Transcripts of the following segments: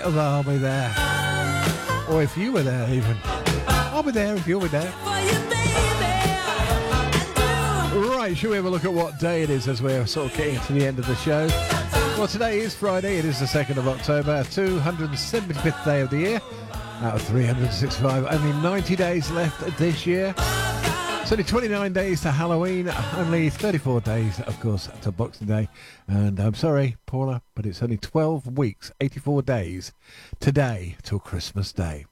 of I'll Be There. Or if you were there, even. I'll be there if you'll be there. Right, shall we have a look at what day it is as we're sort of getting to the end of the show? Well, today is Friday. It is the 2nd of October, 275th day of the year. Out of 365, only 90 days left this year. It's only 29 days to Halloween, only 34 days, of course, to Boxing Day. And I'm sorry, Paula, but it's only 12 weeks, 84 days today till Christmas Day.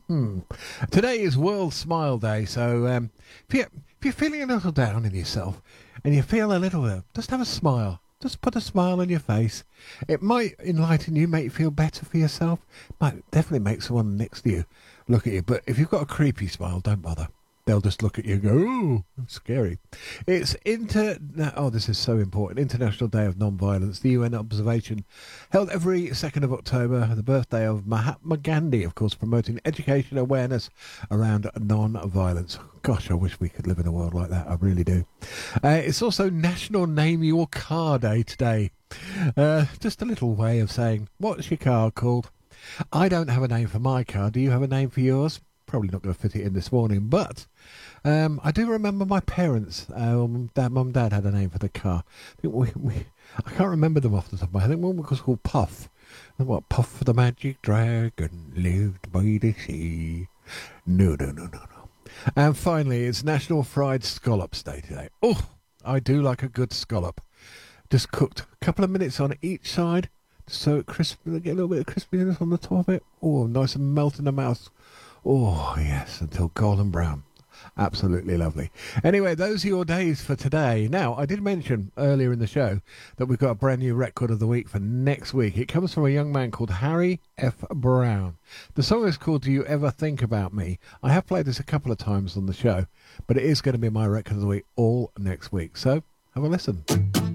Today is World Smile Day, so if you're feeling a little down in yourself and you feel a little, just have a smile. Just put a smile on your face. It might enlighten you, make you feel better for yourself. Might definitely make someone next to you look at you. But if you've got a creepy smile, don't bother. They'll just look at you and go, "Ooh, scary." It's this is so important. International Day of Non-Violence, the UN observation held every 2nd of October, the birthday of Mahatma Gandhi, of course, promoting education awareness around non-violence. Gosh, I wish we could live in a world like that. I really do. It's also National Name Your Car Day today. Just a little way of saying, what's your car called? I don't have a name for my car. Do you have a name for yours? Probably not going to fit it in this morning, but I do remember my parents. Mum and Dad had a name for the car. I think I can't remember them off the top of my head. I think one was called Puff. And what, Puff the Magic Dragon lived by the sea. No. And finally, it's National Fried Scallops Day today. Oh, I do like a good scallop. Just cooked a couple of minutes on each side, so it crispy, get a little bit of crispiness on the top of it. Oh, nice and melt in the mouth. Oh, yes, until golden brown. Absolutely lovely. Anyway, those are your days for today. Now, I did mention earlier in the show that we've got a brand new record of the week for next week. It comes from a young man called Harry F. Brown. The song is called Do You Ever Think About Me? I have played this a couple of times on the show, but it is going to be my record of the week all next week. So, have a listen.